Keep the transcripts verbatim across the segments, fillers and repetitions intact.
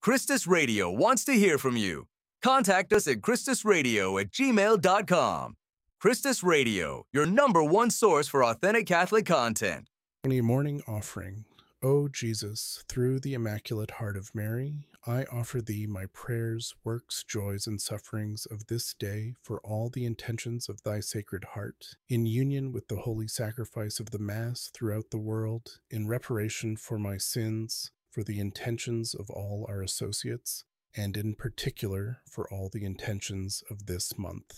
Christus Radio wants to hear from you. Contact us at christusradio at gmail dot com. Christus Radio, your number one source for authentic Catholic content. A morning offering. O Jesus, through the Immaculate Heart of Mary, I offer thee my prayers, works, joys, and sufferings of this day for all the intentions of thy Sacred Heart, in union with the holy sacrifice of the Mass throughout the world, in reparation for my sins, for the intentions of all our associates, and in particular for all the intentions of this month.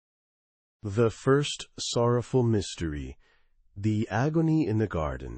The first sorrowful mystery, the agony in the garden.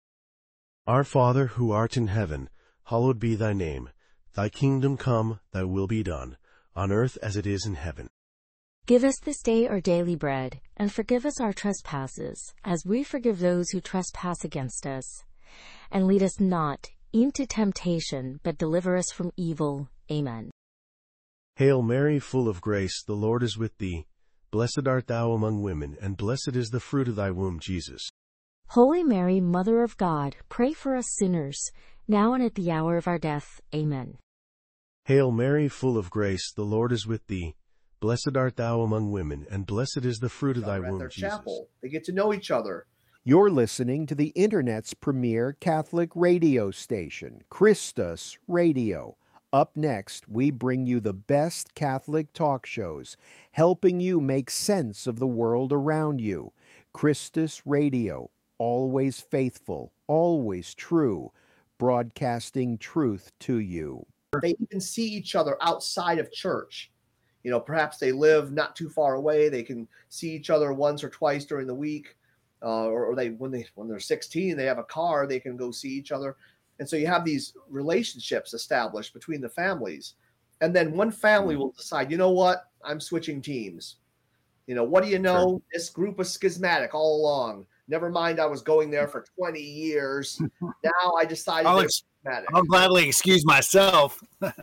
Our Father, who art in heaven, hallowed be thy name. Thy kingdom come, thy will be done, on earth as it is in heaven. Give us this day our daily bread, and forgive us our trespasses, as we forgive those who trespass against us. And lead us not into temptation, but deliver us from evil. Amen. Hail Mary, full of grace, the Lord is with thee. Blessed art thou among women, and blessed is the fruit of thy womb, Jesus. Holy Mary, Mother of God, pray for us sinners, now and at the hour of our death. Amen. Hail Mary, full of grace, the Lord is with thee. Blessed art thou among women, and blessed is the fruit of thy womb, their Jesus. Chapel. They get to know each other. You're listening to the Internet's premier Catholic radio station, Christus Radio. Up next, we bring you the best Catholic talk shows, helping you make sense of the world around you. Christus Radio, always faithful, always true, broadcasting truth to you. They even see each other outside of church. You know, perhaps they live not too far away. They can see each other once or twice during the week. Uh, or, or they when they when they're sixteen, they have a car, they can go see each other. And so you have these relationships established between the families. And then one family will decide, you know what, I'm switching teams. You know, what do you know? Sure. This group was schismatic all along. Never mind, I was going there for twenty years. Now I decided I'll, they're ex- schismatic. I'll gladly excuse myself.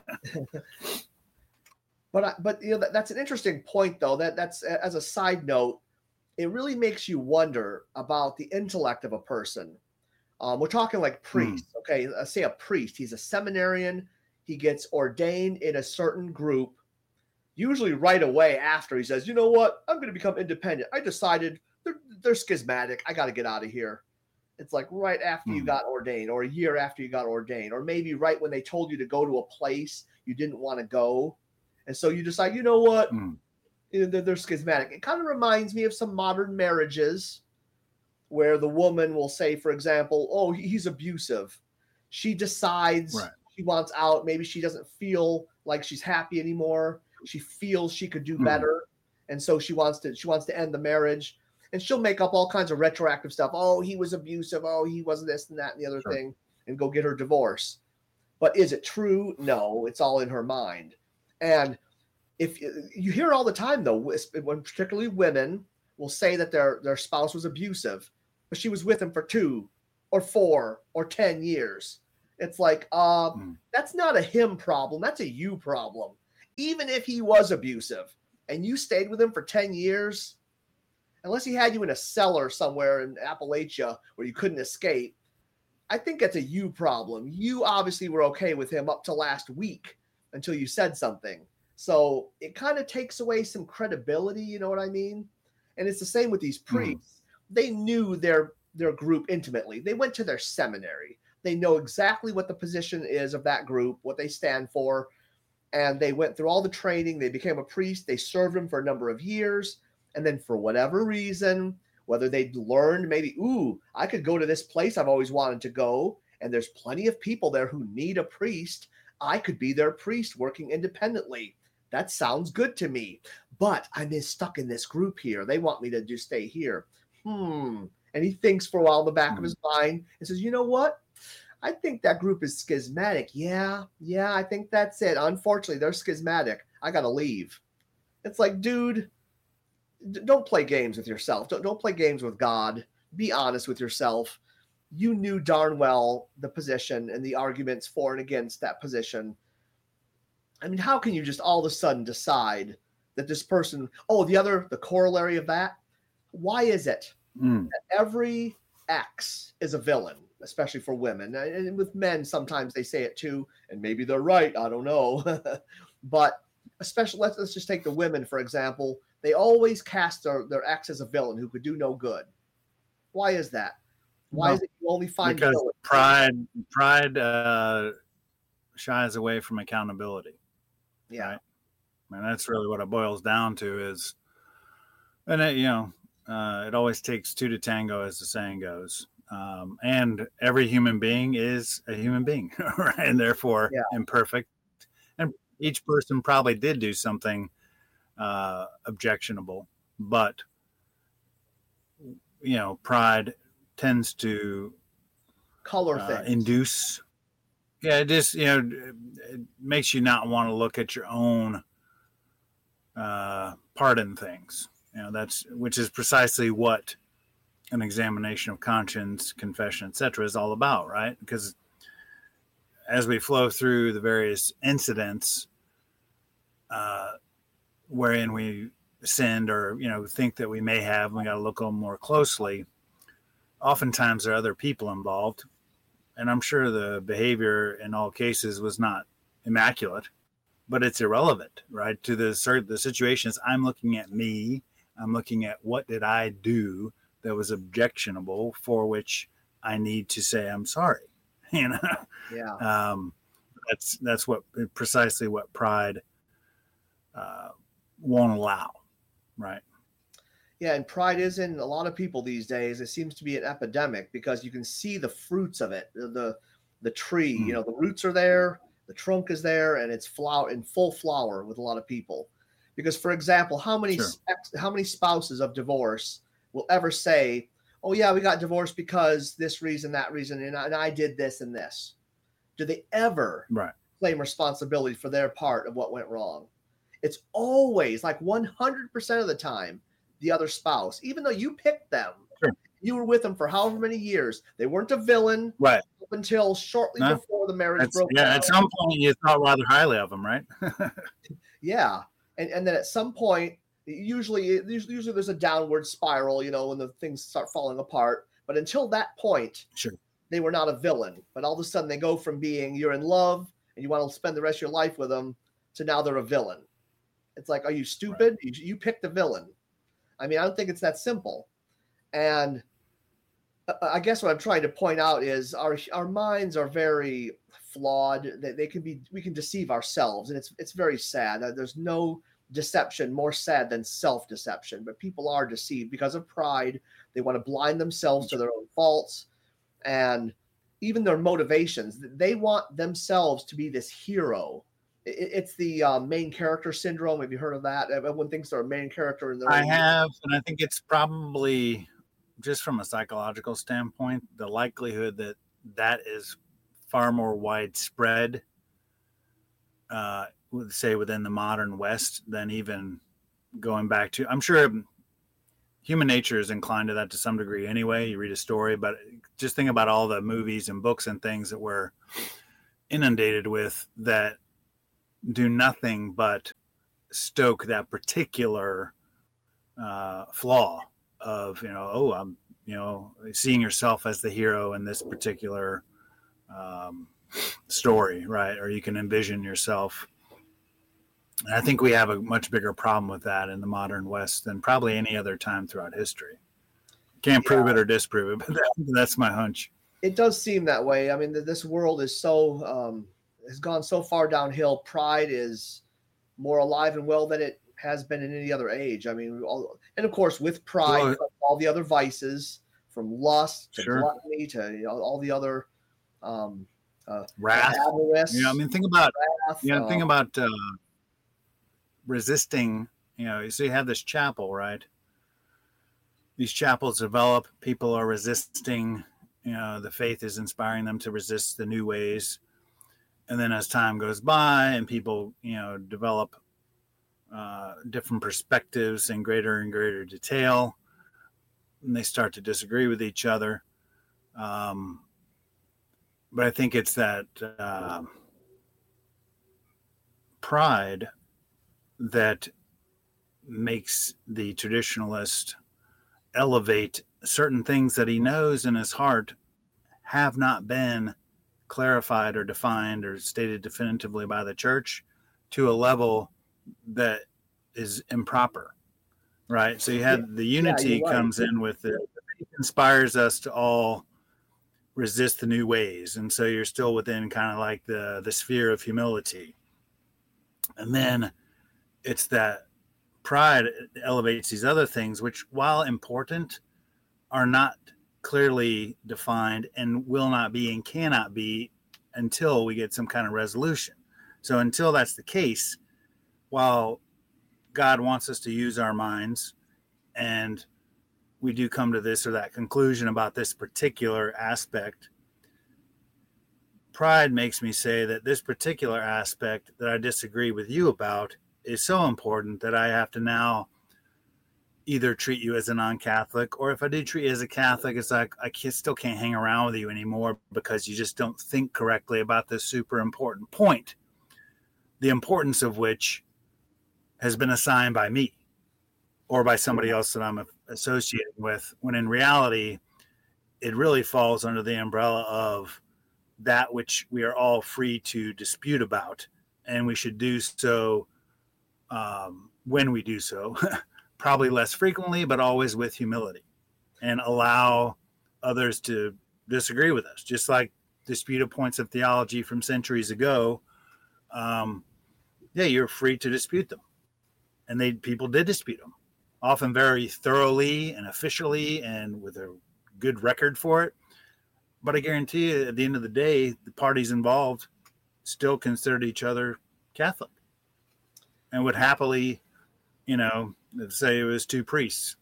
But I, but you know that, that's an interesting point, though. That that's as a side note, it really makes you wonder about the intellect of a person. Um, we're talking like priests, mm. okay? Let's say a priest. He's a seminarian. He gets ordained in a certain group. Usually, right away after, he says, "You know what? I'm going to become independent. I decided they're they're schismatic. I got to get out of here." It's like right after mm. you got ordained, or a year after you got ordained, or maybe right when they told you to go to a place you didn't want to go. And so you decide, you know what, mm. you know, they're, they're schismatic. It kind of reminds me of some modern marriages where the woman will say, for example, oh, he, he's abusive. She decides right. she wants out. Maybe she doesn't feel like she's happy anymore. She feels she could do mm. better. And so she wants to she wants to end the marriage. And she'll make up all kinds of retroactive stuff. Oh, he was abusive. Oh, he wasn't this and that and the other sure. thing, and go get her divorce. But is it true? No, it's all in her mind. And if you hear all the time, though, when particularly women will say that their, their spouse was abusive, but she was with him for two or four or ten years. It's like, uh, mm. that's not a him problem. That's a you problem. Even if he was abusive and you stayed with him for ten years, unless he had you in a cellar somewhere in Appalachia where you couldn't escape, I think that's a you problem. You obviously were okay with him up to last week until you said something. So it kind of takes away some credibility, you know what I mean? And it's the same with these priests. Mm. They knew their their group intimately. They went to their seminary. They know exactly what the position is of that group, what they stand for. And they went through all the training. They became a priest. They served him for a number of years. And then for whatever reason, whether they'd learned maybe, ooh, I could go to this place I've always wanted to go, and there's plenty of people there who need a priest. I could be their priest working independently. That sounds good to me. But I'm stuck in this group here. They want me to just stay here. Hmm. And he thinks for a while in the back mm. of his mind and says, you know what? I think that group is schismatic. Yeah, yeah, I think that's it. Unfortunately, they're schismatic. I got to leave. It's like, dude, d- don't play games with yourself. Don't, don't play games with God. Be honest with yourself. You knew darn well the position and the arguments for and against that position. I mean, how can you just all of a sudden decide that this person, oh, the other, the corollary of that, why is it mm. that every X is a villain? especially for women. And with men, sometimes they say it too, and maybe they're right. I don't know. But especially, let's, let's just take the women, for example. They always cast their, their ex as a villain who could do no good. Why is that? Why No, is it you only find because villains? pride pride uh, shies away from accountability. Yeah. Right? I mean, that's really what it boils down to is, and it, you know, uh, it always takes two to tango, as the saying goes. Um, and every human being is a human being, right? And therefore Yeah. imperfect. And each person probably did do something uh, objectionable, but you know, pride tends to Color uh, things. induce. Yeah, it just, you know, it makes you not want to look at your own uh, part in things. You know, that's which is precisely what an examination of conscience, confession, et cetera is all about, right? Because as we flow through the various incidents uh, wherein we sinned or, you know, think that we may have, we got to look a little more closely. Oftentimes there are other people involved. And I'm sure the behavior in all cases was not immaculate, but it's irrelevant, right? To the, the situations, I'm looking at me. I'm looking at what did I do that was objectionable for which I need to say I'm sorry. You know, Yeah. um, that's that's what precisely what pride uh, won't allow, right? Yeah, and pride is in a lot of people these days. It seems to be an epidemic because you can see the fruits of it. The the, the tree, Hmm. you know, the roots are there, the trunk is there, and it's flower in full flower with a lot of people. Because, for example, how many Sure. ex- how many spouses of divorce will ever say, "Oh yeah, we got divorced because this reason, that reason, and I, and I did this and this"? Do they ever Right. claim responsibility for their part of what went wrong? It's always like one hundred percent of the time the other spouse, even though you picked them, Sure. you were with them for however many years. They weren't a villain Right. up until shortly No, before the marriage That's, broke yeah, down. at some point you thought rather highly of them, right? Yeah, and and then at some point, usually usually there's a downward spiral, you know, when the things start falling apart. But until that point, Sure. they were not a villain. But all of a sudden, they go from being you're in love and you want to spend the rest of your life with them to now they're a villain. It's like, are you stupid? You, you picked a villain. I mean, I don't think it's that simple. And uh, I guess what I'm trying to point out is our our minds are very flawed. They, they can be we can deceive ourselves, and it's it's very sad. Uh, There's no deception more sad than self-deception, but people are deceived because of pride. They want to blind themselves to their own faults and even their motivations. They want themselves to be this hero. It, it's the uh, main character syndrome. Have you heard of that? Everyone thinks they're a main character in their I own have, and I think it's probably just from a psychological standpoint, the likelihood that that is far more widespread, uh, say within the modern West, than even going back to. I'm sure human nature is inclined to that to some degree anyway. You read a story, but just think about all the movies and books and things that we're inundated with that do nothing but stoke that particular uh, flaw of, you know, oh, I'm, you know, seeing yourself as the hero in this particular um, story, right? Or you can envision yourself. And I think we have a much bigger problem with that in the modern West than probably any other time throughout history. Can't prove it or disprove it, but that, that's my hunch. It does seem that way. I mean, this world is so um, has gone so far downhill. Pride is more alive and well than it has been in any other age. I mean, all, and of course, with pride, Well, comes all the other vices, from lust to Sure. gluttony to, you know, all the other um, uh, Wrath. avarice. You know, I mean, think about, wrath, you know, think uh, about uh, resisting, you know, so you have this chapel, right? These chapels develop, people are resisting, you know, the faith is inspiring them to resist the new ways. And then as time goes by and people, you know, develop uh, different perspectives in greater and greater detail, and they start to disagree with each other. Um, but I think it's that uh, pride that makes the traditionalist elevate certain things that he knows in his heart have not been clarified or defined or stated definitively by the church to a level that is improper, right? So you had the unity yeah, right. comes in with it. It inspires us to all resist the new ways. And so you're still within kind of like the, the sphere of humility. And then it's that pride elevates these other things, which, while important, are not clearly defined and will not be and cannot be until we get some kind of resolution. So until that's the case, while God wants us to use our minds and we do come to this or that conclusion about this particular aspect, pride makes me say that this particular aspect that I disagree with you about is so important that I have to now either treat you as a non-Catholic, or if I do treat you as a Catholic, it's like I can, still can't hang around with you anymore because you just don't think correctly about this super important point, the importance of which has been assigned by me or by somebody else that I'm associating with, when in reality, it really falls under the umbrella of that which we are all free to dispute about. And we should do so um, when we do so, probably less frequently, but always with humility, and allow others to disagree with us, just like disputed points of theology from centuries ago. Um, yeah, you're free to dispute them. And they people did dispute them, often very thoroughly and officially and with a good record for it. But I guarantee you, at the end of the day, the parties involved still considered each other Catholic and would happily, you know, say it was two priests,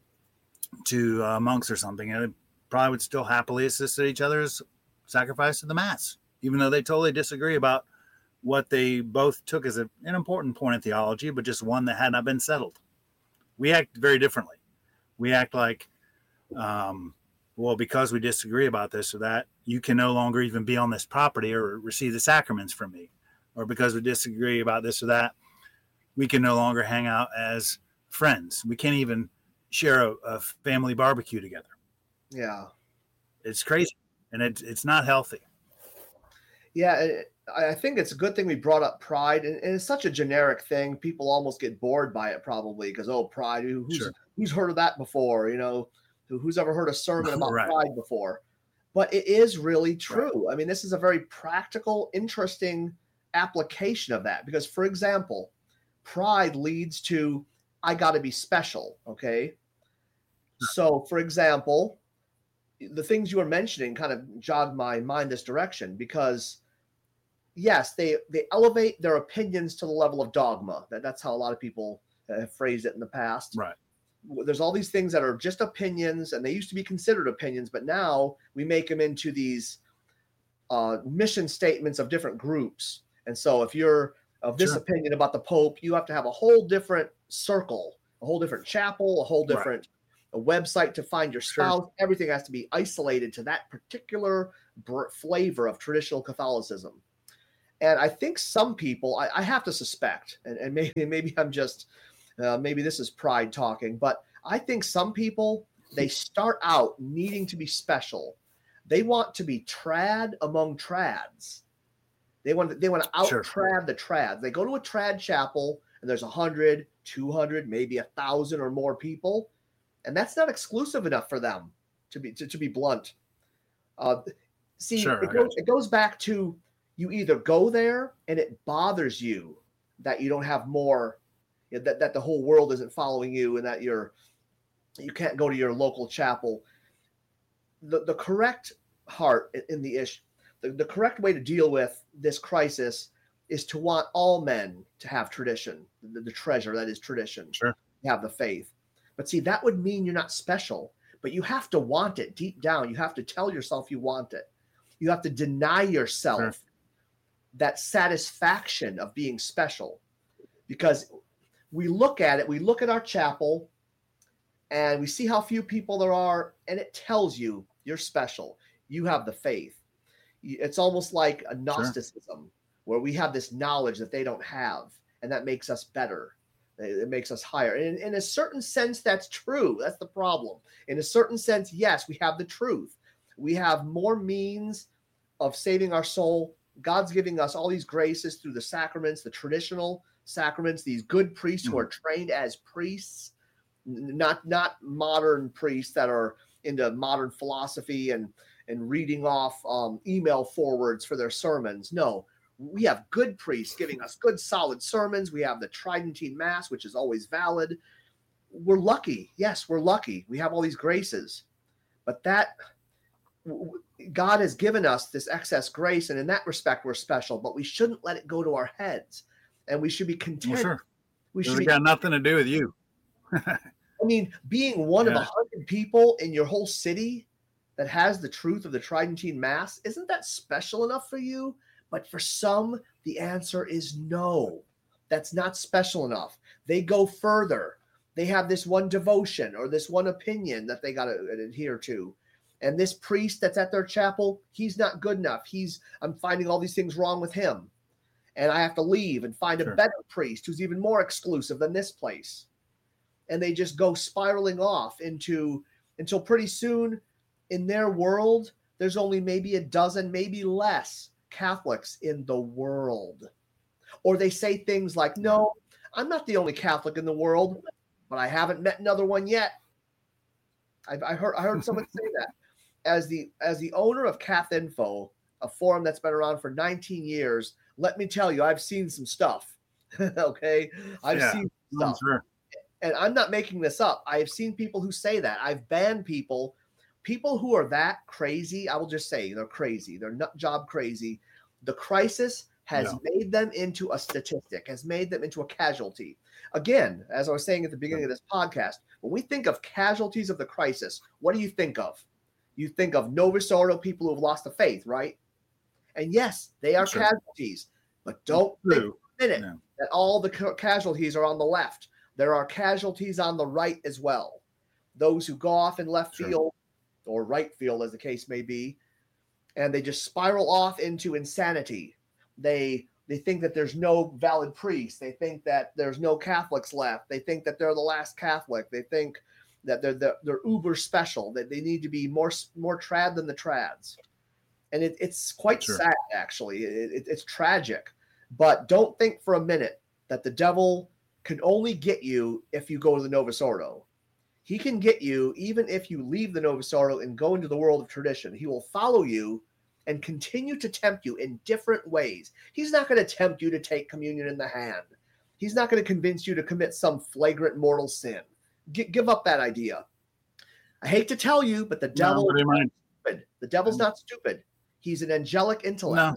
two uh, monks or something, and they probably would still happily assist at each other's sacrifice of the Mass, even though they totally disagree about what they both took as a, an important point of theology, but just one that had not been settled. We act very differently. We act like, um, well, because we disagree about this or that, you can no longer even be on this property or receive the sacraments from me. Or because we disagree about this or that, we can no longer hang out as friends. We can't even share a, a family barbecue together. Yeah. It's crazy. And it, it's not healthy. Yeah. It, I think it's a good thing we brought up pride, and, and it's such a generic thing. People almost get bored by it probably because, oh, pride, who's, Sure. who's heard of that before? You know, who's ever heard a sermon about Right. pride before? But it is really true. Right. I mean, this is a very practical, interesting application of that because, for example, pride leads to, I got to be special. Okay. So, for example, the things you were mentioning kind of jogged my mind this direction because, yes, they, they elevate their opinions to the level of dogma. That, that's how a lot of people have phrased it in the past. Right. There's all these things that are just opinions, and they used to be considered opinions, but now we make them into these uh, mission statements of different groups. And so if you're of this Sure. opinion about the Pope, you have to have a whole different circle, a whole different chapel, a whole different a website to find your Sure. spouse. Everything has to be isolated to that particular br- flavor of traditional Catholicism. And I think some people, I, I have to suspect, and, and maybe maybe I'm just, uh, maybe this is pride talking, but I think some people, they start out needing to be special. They want to be trad among trads. They want to, they want to out Sure. trad the trads. They go to a trad chapel and there's one hundred, two hundred, maybe a thousand or more people. And that's not exclusive enough for them, to be to, to be blunt. Uh, see, Sure, it, I goes, got you. it goes back to you either go there and it bothers you that you don't have more, that, that the whole world isn't following you and that you're you can't go to your local chapel. The, the correct heart in the issue, the, the correct way to deal with this crisis is to want all men to have tradition, the, the treasure that is tradition, Sure. have the faith. But see, that would mean you're not special, but you have to want it deep down. You have to tell yourself you want it. You have to deny yourself Sure. that satisfaction of being special, because we look at it, we look at our chapel and we see how few people there are, and it tells you you're special. You have the faith. It's almost like a Gnosticism where we have this knowledge that they don't have, and that makes us better. It makes us higher. And in a certain sense, that's true. That's the problem. In a certain sense, yes, we have the truth. We have more means of saving our soul. God's giving us all these graces through the sacraments, the traditional sacraments, these good priests mm-hmm. who are trained as priests, not not modern priests that are into modern philosophy and, and reading off um, email forwards for their sermons. No, we have good priests giving us good, solid sermons. We have the Tridentine Mass, which is always valid. We're lucky. Yes, we're lucky. We have all these graces. But that, God has given us this excess grace, and in that respect, we're special. But we shouldn't let it go to our heads, and we should be content. Well, sure. We should it's be, got nothing to do with you. I mean, being one yeah. of a hundred people in your whole city that has the truth of the Tridentine Mass, isn't that special enough for you? But for some, the answer is no. That's not special enough. They go further. They have this one devotion or this one opinion that they got to adhere to. And this priest that's at their chapel, he's not good enough. He's, I'm finding all these things wrong with him. And I have to leave and find sure. a better priest who's even more exclusive than this place. And they just go spiraling off into, until pretty soon in their world, there's only maybe a dozen, maybe less Catholics in the world. Or they say things like, no, I'm not the only Catholic in the world, but I haven't met another one yet. I've, I heard I heard someone say that. As the as the owner of CathInfo, a forum that's been around for nineteen years, let me tell you, I've seen some stuff. Okay? I've yeah, seen stuff. Sure. And I'm not making this up. I've seen people who say that. I've banned people. People who are that crazy, I will just say they're crazy. They're nut job crazy. The crisis has yeah. made them into a statistic, has made them into a casualty. Again, as I was saying at the beginning of this podcast, when we think of casualties of the crisis, what do you think of? You think of Novus Ordo, people who have lost the faith, right? And yes, they are sure. casualties, but don't True. think for a minute no. that all the ca- casualties are on the left. There are casualties on the right as well. Those who go off in left sure. field or right field, as the case may be, and they just spiral off into insanity. They they think that there's no valid priests. They think that there's no Catholics left. They think that they're the last Catholic. They think that they're they're, they're uber special, that they need to be more more trad than the trads. And it, it's quite sure. sad, actually. It, it, it's tragic. But don't think for a minute that the devil can only get you if you go to the Novus Ordo. He can get you even if you leave the Novus Ordo and go into the world of tradition. He will follow you and continue to tempt you in different ways. He's not going to tempt you to take communion in the hand. He's not going to convince you to commit some flagrant mortal sin. G- give up that idea. I hate to tell you, but the devil no, is not stupid. The devil's not stupid. He's an angelic intellect. No.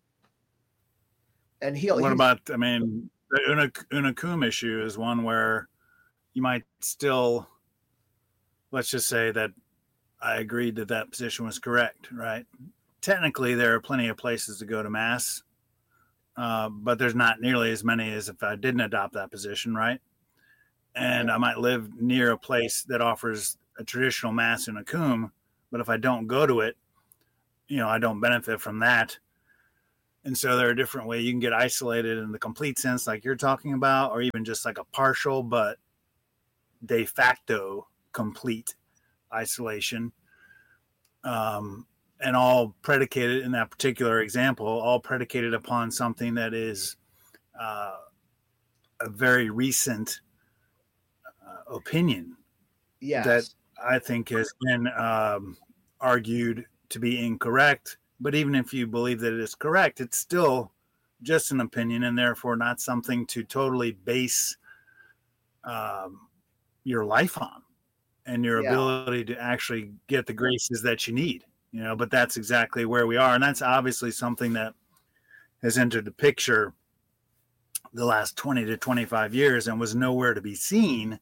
And he'll. What about, I mean, the Una, Una Cum issue is one where you might still, let's just say that I agreed that that position was correct, right? Technically, there are plenty of places to go to Mass, uh, but there's not nearly as many as if I didn't adopt that position, right? And I might live near a place that offers a traditional Mass in a cum, but if I don't go to it, you know, I don't benefit from that. And so there are different ways you can get isolated in the complete sense like you're talking about, or even just like a partial but de facto complete isolation. Um, and all predicated in that particular example, all predicated upon something that is uh, a very recent uh, opinion yes. that I think has been um, argued to be incorrect. But even if you believe that it is correct, it's still just an opinion and therefore not something to totally base um, your life on and your yeah. ability to actually get the graces that you need. You know, but that's exactly where we are. And that's obviously something that has entered the picture the last twenty to twenty-five years and was nowhere to be seen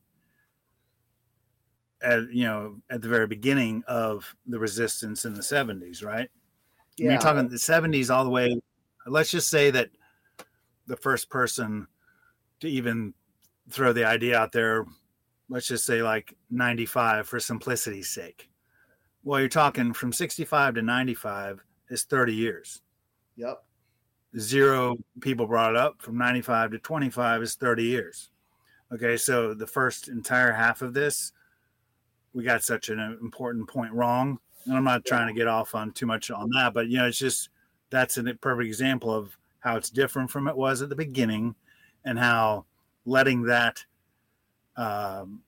at, you know, at the very beginning of the resistance in the seventies, right? Yeah. You're talking the seventies all the way. Let's just say that the first person to even throw the idea out there, let's just say like ninety-five for simplicity's sake. Well, you're talking from sixty-five to ninety-five is thirty years. Yep. Zero people brought it up. From ninety-five to twenty-five is thirty years. Okay, so the first entire half of this, we got such an important point wrong. And I'm not trying to get off on too much on that, but, you know, it's just, that's a perfect example of how it's different from it was at the beginning, and how letting that, um,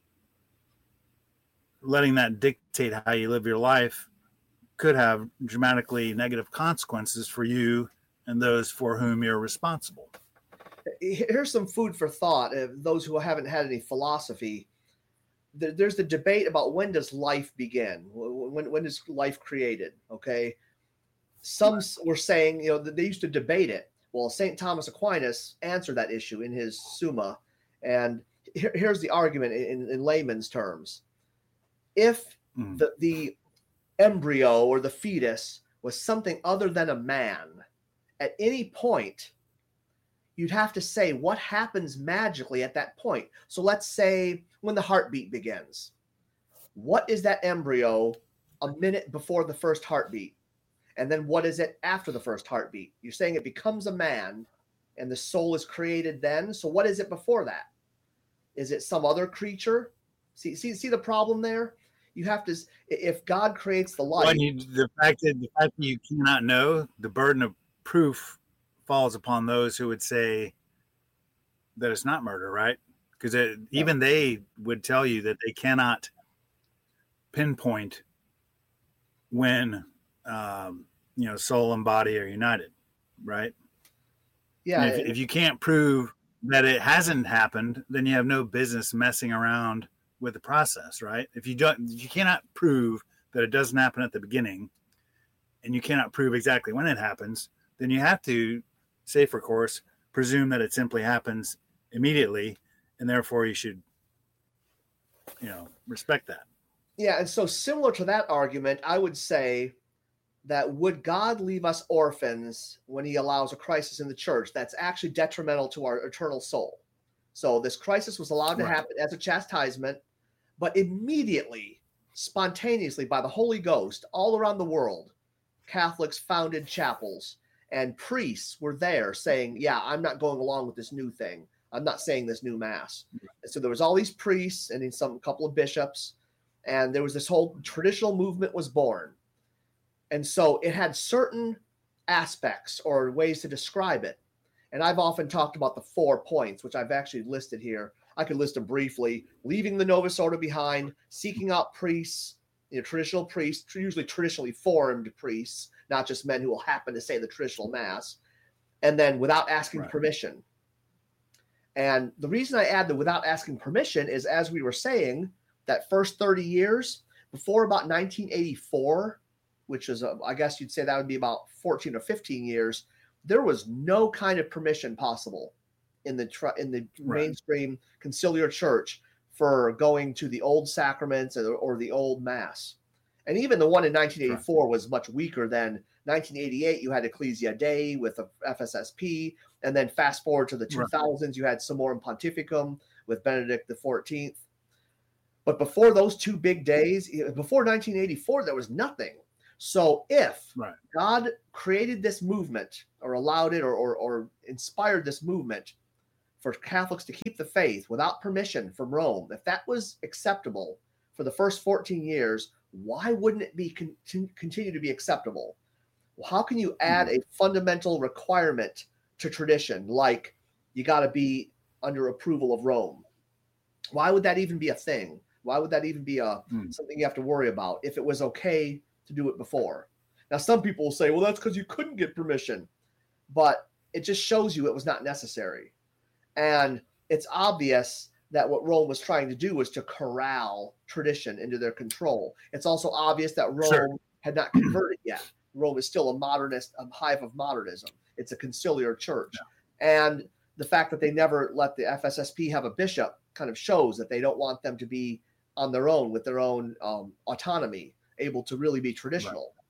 letting that dictate how you live your life could have dramatically negative consequences for you and those for whom you're responsible. Here's some food for thought. Uh, those who haven't had any philosophy, there, there's the debate about when does life begin? When, when is life created? Okay. Some were saying, you know, that they used to debate it. Well, Saint Thomas Aquinas answered that issue in his Summa. And here, here's the argument in, in layman's terms. If Mm. the, the embryo or the fetus was something other than a man, at any point, you'd have to say what happens magically at that point. So let's say when the heartbeat begins. What is that embryo a minute before the first heartbeat? And then what is it after the first heartbeat? You're saying it becomes a man and the soul is created then. So what is it before that? Is it some other creature? See, see, see the problem there? You have to, if God creates the life. Well, you, the fact that the fact that you cannot know, the burden of proof falls upon those who would say that it's not murder, right? Because even they would tell you that they cannot pinpoint when, um, you know, soul and body are united, right? Yeah. If, if you can't prove that it hasn't happened, then you have no business messing around with the process, right? If you don't, if you cannot prove that it doesn't happen at the beginning, and you cannot prove exactly when it happens, then you have to, safer course, presume that it simply happens immediately, and therefore you should, you know, respect that. Yeah, and so similar to that argument, I would say that would God leave us orphans when he allows a crisis in the church that's actually detrimental to our eternal soul? So this crisis was allowed to Right. happen as a chastisement, but immediately, spontaneously, by the Holy Ghost, all around the world, Catholics founded chapels, and priests were there saying, yeah, I'm not going along with this new thing. I'm not saying this new mass. And so there was all these priests and some couple of bishops, and there was this whole traditional movement was born. And so it had certain aspects or ways to describe it. And I've often talked about the four points, which I've actually listed here. I could list them briefly. Leaving the Novus Ordo behind, seeking out priests, you know, traditional priests, usually traditionally formed priests, not just men who will happen to say the traditional mass, and then without asking Right. permission. And the reason I add the without asking permission is, as we were saying, that first thirty years, before about nineteen eighty-four, which is, a, I guess you'd say that would be about fourteen or fifteen years, there was no kind of permission possible in the tr- in the Right. mainstream conciliar church for going to the old sacraments or, or the old mass. And even the one in nineteen eighty-four was much weaker than nineteen eighty-eight. You had Ecclesia Dei with the F S S P. And then fast forward to the two thousands, you had Summorum Pontificum with Benedict the fourteenth. But before those two big days, before nineteen eighty-four, there was nothing. So if Right. God created this movement or allowed it or, or, or inspired this movement for Catholics to keep the faith without permission from Rome, if that was acceptable for the first fourteen years, why wouldn't it be con- continue to be acceptable? Well, how can you add a fundamental requirement to tradition, like you got to be under approval of Rome? Why would that even be a thing? Why would that even be a Mm. something you have to worry about if it was okay to do it before? Now, some people will say, well, that's because you couldn't get permission. But it just shows you it was not necessary. And it's obvious that what Rome was trying to do was to corral tradition into their control. It's also obvious that Rome Sure. had not converted yet. Rome is still a modernist, a hive of modernism. It's a conciliar church. And the fact that they never let the F S S P have a bishop kind of shows that they don't want them to be on their own with their own um, autonomy, able to really be traditional. Right.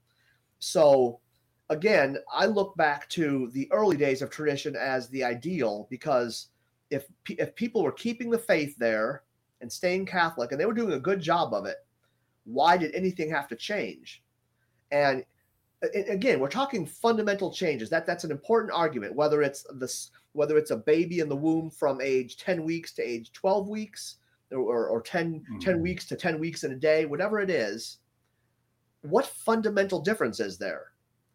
So again, I look back to the early days of tradition as the ideal, because if if people were keeping the faith there and staying Catholic, and they were doing a good job of it, why did anything have to change? And again, we're talking fundamental changes. That that's an important argument. Whether it's this, whether it's a baby in the womb from age ten weeks to age twelve weeks, or or ten, mm-hmm. ten weeks to ten weeks in a day, whatever it is, what fundamental difference is there?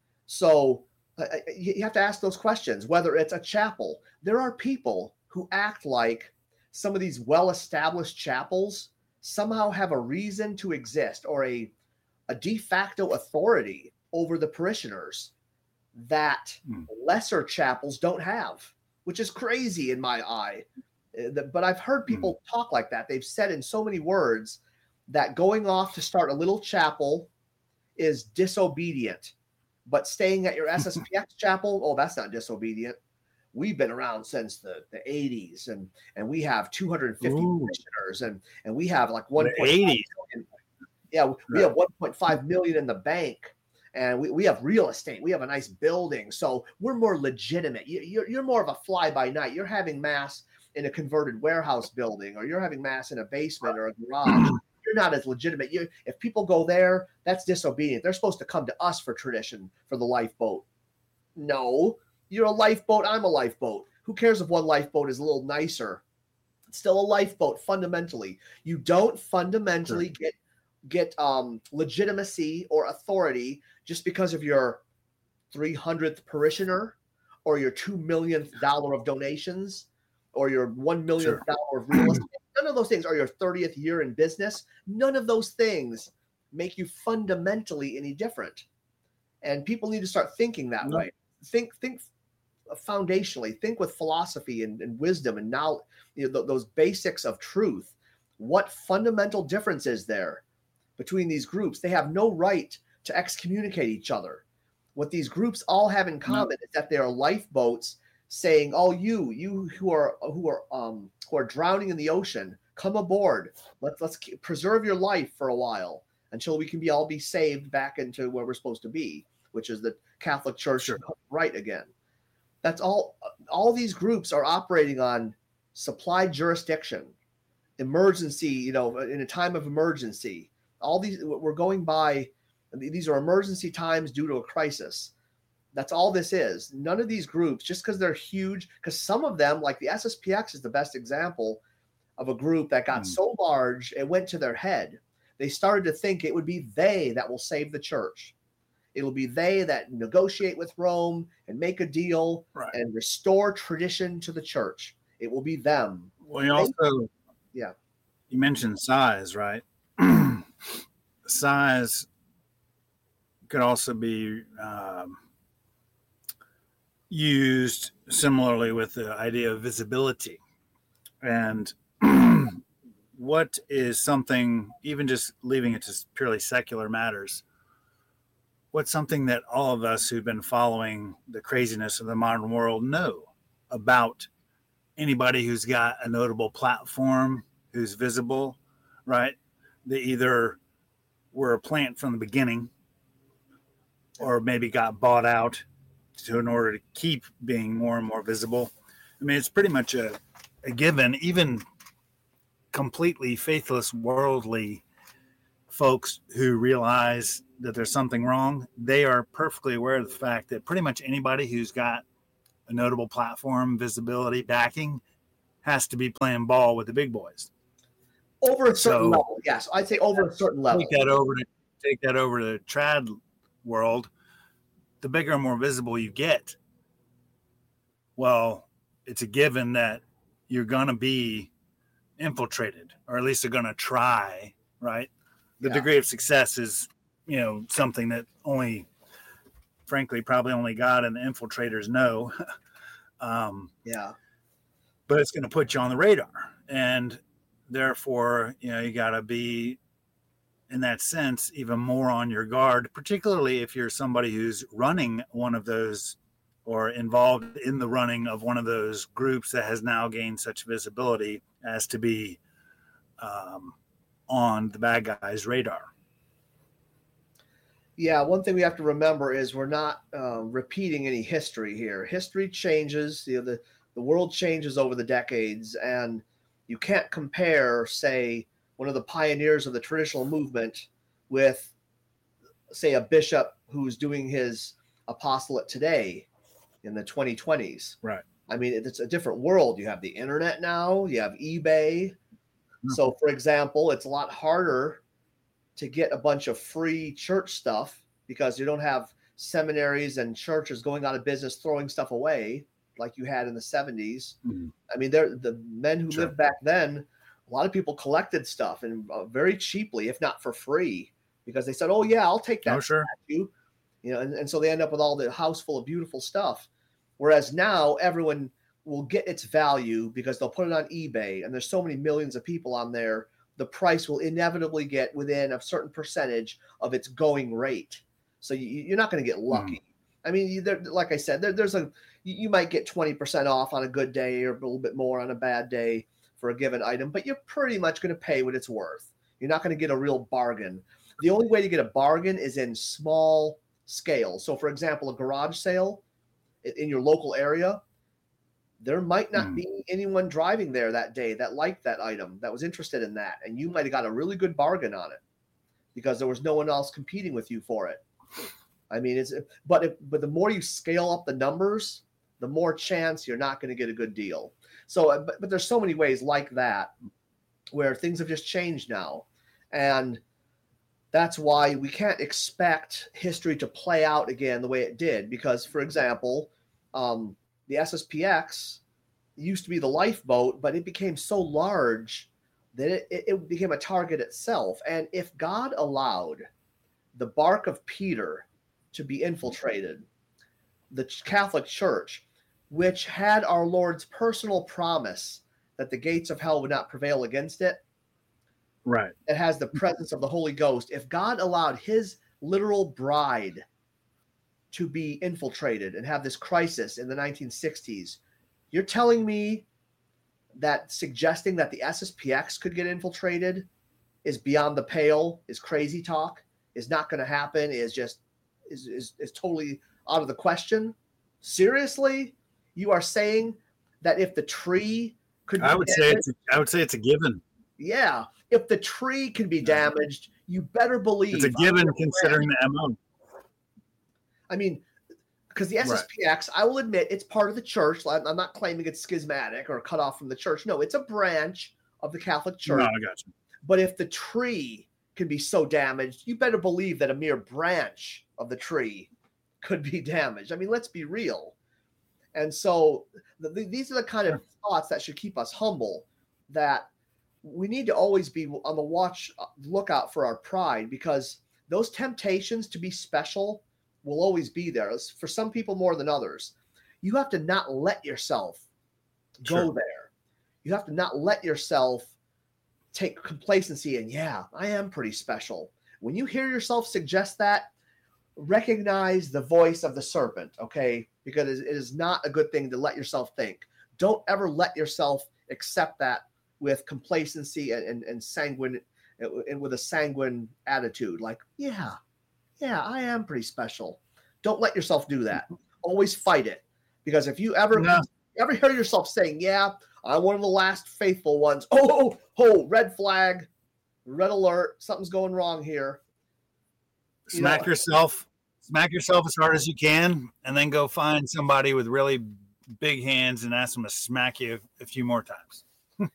So uh, you have to ask those questions, whether it's a chapel. There are people who act like some of these well-established chapels somehow have a reason to exist, or a, a de facto authority over the parishioners that hmm. lesser chapels don't have, which is crazy in my eye. But I've heard people hmm. talk like that. They've said in so many words that going off to start a little chapel is disobedient, but staying at your S S P X chapel, oh, that's not disobedient. We've been around since the, the eighties, and and we have two hundred fifty Ooh. Parishioners, and and we have like one point five million. Yeah, we right. have one point five million in the bank, and we, we have real estate. We have a nice building, so we're more legitimate. You, you're you're more of a fly by night. You're having mass in a converted warehouse building, or you're having mass in a basement or a garage. You're not as legitimate. You, if people go there, that's disobedient. They're supposed to come to us for tradition, for the lifeboat. No, you're a lifeboat. I'm a lifeboat. Who cares if one lifeboat is a little nicer? It's still a lifeboat fundamentally. You don't fundamentally sure. get get um, legitimacy or authority just because of your three hundredth parishioner, or your two millionth dollar of donations, or your one millionth dollar sure. of real estate. None of those things are your thirtieth year in business. None of those things make you fundamentally any different. And people need to start thinking that no. way. Think, think foundationally. Think with philosophy and, and wisdom and knowledge. You know, th- those basics of truth. What fundamental difference is there between these groups? They have no right to excommunicate each other. What these groups all have in common no. is that they are lifeboats saying, "Oh, you, you who are who are um, who are drowning in the ocean, come aboard. Let's let's keep, preserve your life for a while until we can be all be saved back into where we're supposed to be, which is the Catholic Church sure. right again." That's all. All these groups are operating on supply jurisdiction, emergency. You know, in a time of emergency, all these we're going by. These are emergency times due to a crisis. That's all this is. None of these groups, just because they're huge, because some of them, like the S S P X is the best example of a group that got mm. so large, it went to their head. They started to think it would be they that will save the church. It'll be they that negotiate with Rome and make a deal right. and restore tradition to the church. It will be them. Well, you also, they, yeah. You mentioned size, right? Size could also be um, used similarly with the idea of visibility. And what is something, even just leaving it to purely secular matters, what's something that all of us who've been following the craziness of the modern world know about anybody who's got a notable platform, who's visible, right? They either were a plant from the beginning, or maybe got bought out to in order to keep being more and more visible. I mean, it's pretty much a, a given. Even completely faithless, worldly folks who realize that there's something wrong, they are perfectly aware of the fact that pretty much anybody who's got a notable platform, visibility, backing, has to be playing ball with the big boys. Over a certain so, level, yes. I'd say over a certain level. Take that over to take that over to the trad world. The bigger and more visible you get, well, it's a given that you're going to be infiltrated, or at least they're going to try, right? The yeah. degree of success is, you know, something that only, frankly, probably only God and the infiltrators know. um, yeah. But it's going to put you on the radar. And therefore, you know, you got to be, in that sense, even more on your guard, particularly if you're somebody who's running one of those or involved in the running of one of those groups that has now gained such visibility as to be um, on the bad guys' radar. Yeah, one thing we have to remember is we're not uh, repeating any history here. History changes, you know, the, the world changes over the decades, and you can't compare, say, one of the pioneers of the traditional movement with, say, a bishop who's doing his apostolate today in the twenty twenties. Right. I mean, it's a different world. You have the internet now, you have eBay. Mm-hmm. So, for example, it's a lot harder to get a bunch of free church stuff because you don't have seminaries and churches going out of business throwing stuff away like you had in the seventies. Mm-hmm. I mean, they're the men who sure. lived back then. A lot of people collected stuff and uh, very cheaply, if not for free, because they said, "Oh yeah, I'll take that oh, sure. statue." You know, and, and so they end up with all the house full of beautiful stuff. Whereas now everyone will get its value because they'll put it on eBay, and there's so many millions of people on there. The price will inevitably get within a certain percentage of its going rate. So you, you're not going to get lucky. Mm. I mean, there, like I said, there, there's a you might get twenty percent off on a good day or a little bit more on a bad day for a given item, but you're pretty much going to pay what it's worth. You're not going to get a real bargain. The only way to get a bargain is in small scale. So, for example, a garage sale in your local area, there might not mm. be anyone driving there that day that liked that item, that was interested in that, and you might have got a really good bargain on it because there was no one else competing with you for it. I mean, it's but if, but the more you scale up the numbers, the more chance you're not going to get a good deal. So, but, but there's so many ways like that where things have just changed now, and that's why we can't expect history to play out again the way it did. Because, for example, um, the S S P X used to be the lifeboat, but it became so large that it, it became a target itself. And if God allowed the bark of Peter to be infiltrated, the Catholic Church, which had our Lord's personal promise that the gates of hell would not prevail against it, right? It has the presence of the Holy Ghost. If God allowed his literal bride to be infiltrated and have this crisis in the nineteen sixties, you're telling me that suggesting that the S S P X could get infiltrated is beyond the pale, is crazy talk, is not going to happen, is just is, is is totally out of the question? Seriously? You are saying that if the tree could be I would damaged, say it's a, I would say it's a given. Yeah. If the tree can be damaged, you better believe it's a given considering the M O. I mean, because the S S P X, right. I will admit, it's part of the church. I'm not claiming it's schismatic or cut off from the church. No, it's a branch of the Catholic Church. No, I got you. But if the tree can be so damaged, you better believe that a mere branch of the tree could be damaged. I mean, let's be real. And so the, the, these are the kind of thoughts that should keep us humble, that we need to always be on the watch, lookout for our pride, because those temptations to be special will always be there. For some people more than others. You have to not let yourself go sure. there. You have to not let yourself take complacency and, yeah, I am pretty special. When you hear yourself suggest that, recognize the voice of the serpent, okay? Because it is not a good thing to let yourself think. Don't ever let yourself accept that with complacency and, and, and sanguine and with a sanguine attitude. Like, yeah, yeah, I am pretty special. Don't let yourself do that. Always fight it. Because if you ever, no. ever hear yourself saying, yeah, I'm one of the last faithful ones. Oh, oh, red flag, red alert, something's going wrong here. You smack know, yourself, smack yourself as hard as you can, and then go find somebody with really big hands and ask them to smack you a few more times.